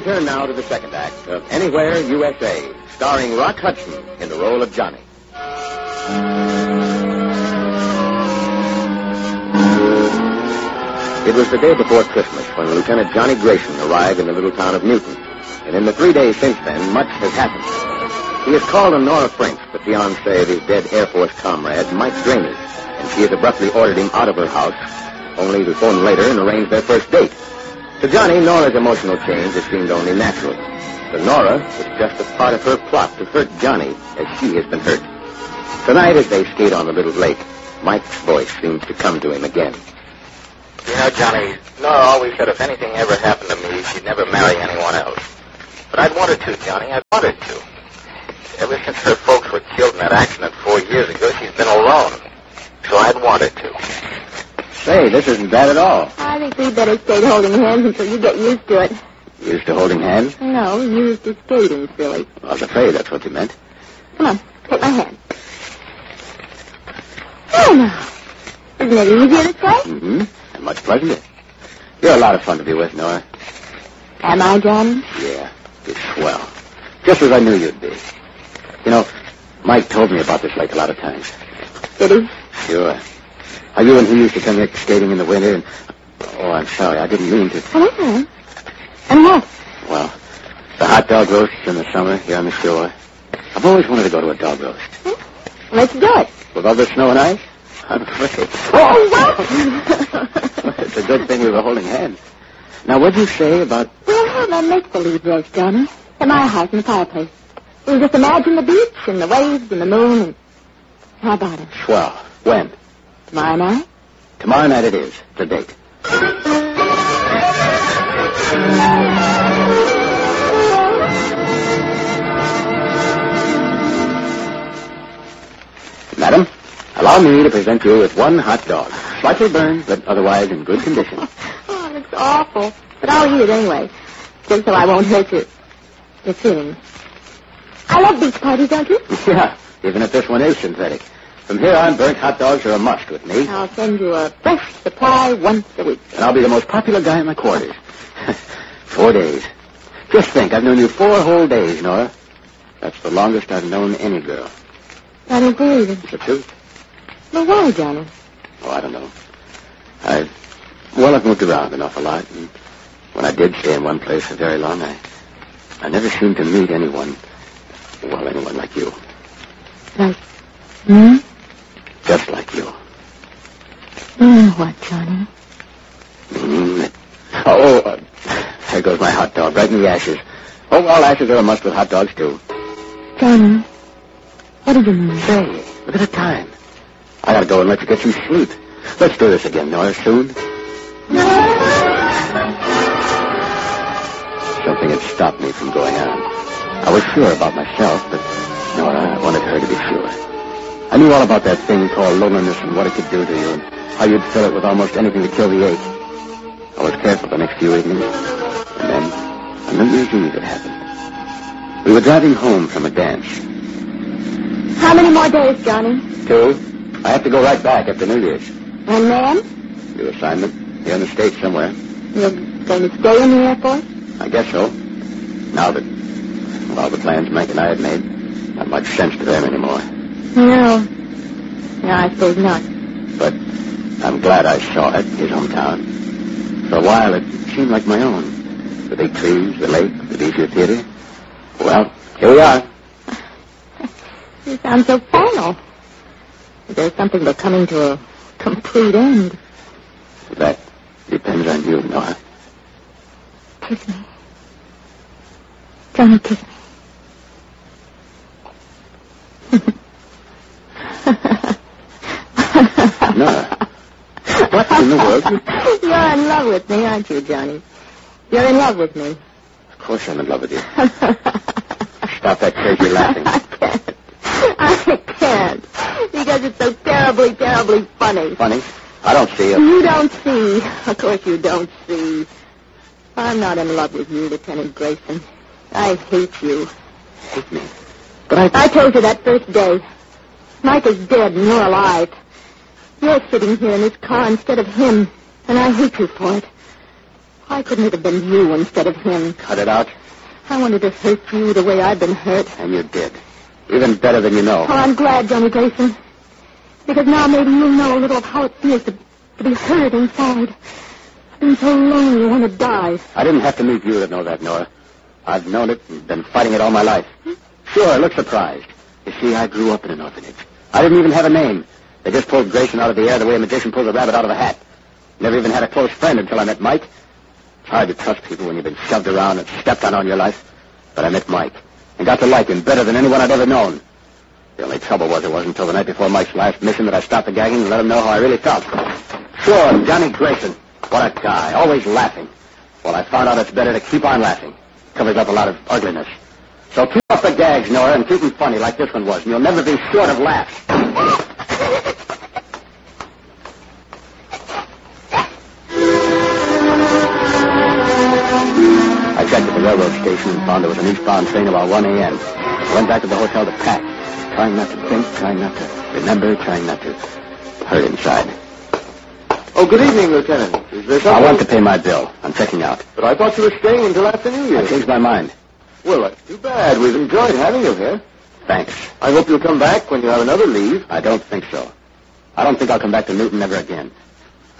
return now to the second act of Anywhere, USA, starring Rock Hudson in the role of Johnny. It was the day before Christmas when Lieutenant Johnny Grayson arrived in the little town of Newton. And in the 3 days since then, much has happened. He has called on Nora French, the fiancée of his dead Air Force comrade, Mike Drainage, and she has abruptly ordered him out of her house, only to phone later and arrange their first date. To Johnny, Nora's emotional change has seemed only natural. To Nora, it's just a part of her plot to hurt Johnny as she has been hurt. Tonight, as they skate on the little lake, Mike's voice seems to come to him again. You know, Johnny, Nora always said if anything ever happened to me, she'd never marry anyone else. But I'd wanted to, Johnny. I'd wanted to. Ever since her folks were killed in that accident 4 years ago, she's been alone. So I'd wanted to. Say, this isn't bad at all. I think we'd better stay holding hands until you get used to it. Used to holding hands? No, used to skating, silly. I was afraid that's what you meant. Come on, take my hand. Oh, no. Isn't it easier this way? Mm-hmm. And much pleasanter. You're a lot of fun to be with, Nora. Am I, Johnny? Yeah, you're swell. Just as I knew you'd be. You know, Mike told me about this lake a lot of times. Did he? Sure. How you and he used to come here skating in the winter and... Oh, I'm sorry, I didn't mean to... Oh, okay. And what? Well, the hot dog roasts in the summer here on the shore. I've always wanted to go to a dog roast. Let's do it. With all the snow and ice? I'm afraid. Oh, what? It's a good thing we were holding hands. Now, what'd you say about... We'll have a make-believe roast, Johnny. At my house in the fireplace. We'll just imagine the beach and the waves and the moon and... How about it? Swell. When? Tomorrow night? Tomorrow night it is. It's a date. Madam, allow me to present you with one hot dog. Slightly burned, but otherwise in good condition. Oh, it's awful. But I'll eat it anyway. Just so I won't hurt your feelings. I love beach parties, don't you? Yeah, even if this one is synthetic. From here on, burnt hot dogs are a must with me. I'll send you a fresh supply once a week. And I'll be the most popular guy in my quarters. 4 days. Just think, I've known you 4 whole days, Nora. That's the longest I've known any girl. I don't believe it. It's the truth. Well, why, Johnny? Oh, I don't know. I've moved around an awful lot, and when I did stay in one place for very long, I never seemed to meet anyone like you. Like me? Just like you. What, Johnny? There goes my hot dog, right in the ashes. Oh, all ashes are a must with hot dogs, too. Johnny, what do you mean? Say, look at the time. I gotta go and let you get some sleep. Let's do this again, Nora, soon. Something had stopped me from going on. I was sure about myself, but Nora, I wanted her to be sure. I knew all about that thing called loneliness and what it could do to you and how you'd fill it with almost anything to kill the ache. I was careful the next few evenings, and then on New Year's Eve it happened. We were driving home from a dance. How many more days, Johnny? 2. I have to go right back after New Year's. And then? New assignment. Here in the States somewhere. You're going to stay in the Air Force? I guess so. Now that all the plans Mike and I had made, not much sense to them anymore. No, I suppose not. But I'm glad I saw it, his hometown. For a while, it seemed like my own. The big trees, the lake, the Beecher Theater. Well, here we are. You sound so final. There's something but coming to a complete end. That depends on you, Nora. Kiss me. Johnny, kiss me. Nora, what in the world? You're in love with me, aren't you, Johnny? You're in love with me. Of course I'm in love with you. Stop that crazy laughing. I can't. Because it's so terribly, terribly funny. Funny? I don't see it. You don't see. Of course you don't see. I'm not in love with you, Lieutenant Grayson. I hate you. Hate me? But I told you that first day. Mike is dead and you're alive. You're sitting here in this car instead of him, and I hate you for it. Why couldn't it have been you instead of him? Cut it out. I wanted to hurt you the way I've been hurt. And you did. Even better than you know. Oh, I'm glad, Johnny Grayson. Because now maybe you'll know a little of how it feels to be hurt inside. I've been so lonely, I want to die. I didn't have to meet you to know that, Nora. I've known it and been fighting it all my life. Sure, look surprised. You see, I grew up in an orphanage. I didn't even have a name. They just pulled Grayson out of the air the way a magician pulls a rabbit out of a hat. Never even had a close friend until I met Mike. It's hard to trust people when you've been shoved around and stepped on all your life. But I met Mike and got to like him better than anyone I'd ever known. The only trouble was it wasn't until the night before Mike's last mission that I stopped the gagging and let him know how I really felt. Sure, Johnny Grayson. What a guy. Always laughing. Well, I found out it's better to keep on laughing. Covers up a lot of ugliness. So keep up the gags, Nora, and keep them funny like this one was, and you'll never be short of laughs. I checked at the railroad station and found there was an eastbound train about 1 a.m. I went back to the hotel to pack, trying not to think, trying not to remember, trying not to hurt inside. Oh, good evening, Lieutenant. Is there something? I want to pay my bill. I'm checking out. But I thought you were staying until after New Year. I changed my mind. Well, that's too bad. We've enjoyed having you here. Thanks. I hope you'll come back when you have another leave. I don't think so. I don't think I'll come back to Newton ever again.